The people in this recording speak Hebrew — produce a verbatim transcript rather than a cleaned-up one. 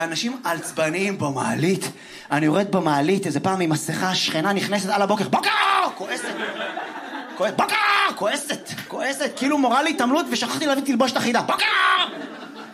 אנשים עצבניים במעלית, אני יורד במעלית, איזה פעם עם מסכה, שכנה נכנסת על הבוקר, בוקר! כועסת. כועסת, בוקר! כועסת, כועסת, כאילו מורה לי התעמלות ושכחתי להביא תלבושת אחידה, בוקר!